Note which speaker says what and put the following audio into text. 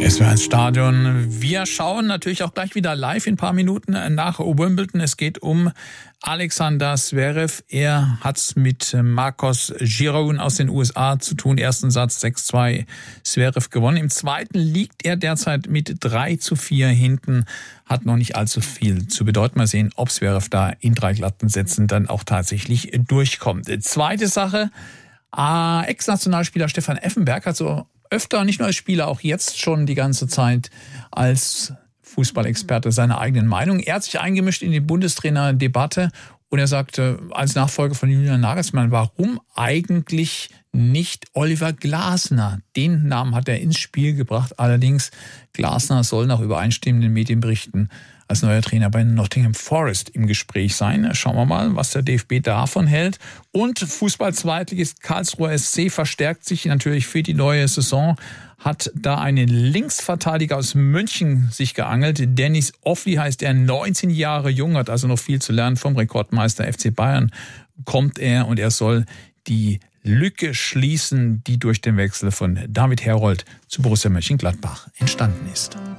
Speaker 1: SWR1 Stadion. Wir schauen natürlich auch gleich wieder live in ein paar Minuten nach Wimbledon. Es geht um Alexander Zverev. Er hat mit Marcos Giron aus den USA zu tun. Ersten Satz 6-2 Zverev gewonnen. Im zweiten liegt er derzeit mit 3-4 hinten. Hat noch nicht allzu viel zu bedeuten. Mal sehen, ob Zverev da in 3 glatten Sätzen dann auch tatsächlich durchkommt. Zweite Sache. Ex-Nationalspieler Stefan Effenberg hat so öfter, nicht nur als Spieler, auch jetzt schon die ganze Zeit als Fußballexperte seine eigenen Meinung. Er hat sich eingemischt in die Bundestrainer-Debatte und er sagte als Nachfolger von Julian Nagelsmann, warum eigentlich nicht Oliver Glasner? Den Namen hat er ins Spiel gebracht. Allerdings, Glasner soll nach übereinstimmenden Medienberichten als neuer Trainer bei Nottingham Forest im Gespräch sein. Schauen wir mal, was der DFB davon hält. Und Fußball-Zweitligist Karlsruher SC verstärkt sich natürlich für die neue Saison. Hat da einen Linksverteidiger aus München sich geangelt. Dennis Offli heißt er, 19 Jahre jung, hat also noch viel zu lernen vom Rekordmeister FC Bayern. Kommt er und er soll die Lücke schließen, die durch den Wechsel von David Herold zu Borussia Mönchengladbach entstanden ist.